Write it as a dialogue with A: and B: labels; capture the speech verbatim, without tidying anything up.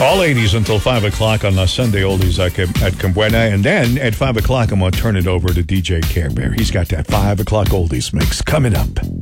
A: All eighties until five o'clock on the Sunday Oldies at, at Cambuena. And then at five o'clock, I'm going to turn it over to D J Care Bear. He's got that five o'clock Oldies mix coming up.